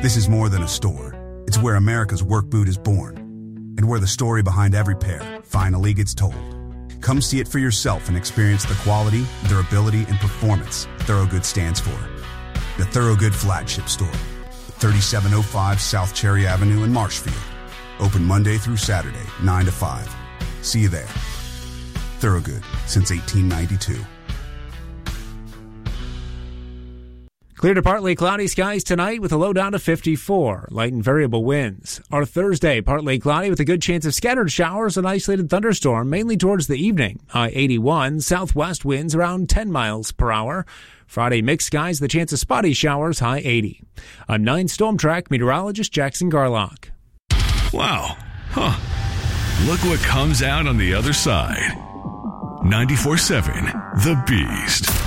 This is more than a store. It's where America's work boot is born, and where the story behind every pair finally gets told. Come see it for yourself and experience the quality, durability, and performance Thorogood stands for. The Thorogood Flagship Store, 3705 South Cherry Avenue in Marshfield. Open Monday through Saturday, 9 to 5. See you there. Thorogood, since 1892. Clear to partly cloudy skies tonight with a low down to 54. Light and variable winds. Our Thursday, partly cloudy with a good chance of scattered showers and isolated thunderstorm, mainly towards the evening. High 81. Southwest winds around 10 miles per hour. Friday, mixed skies, the chance of spotty showers, high 80. I'm 9 Storm Track meteorologist Jackson Garlock. Wow. Huh. Look what comes out on the other side. 94.7 The Beast.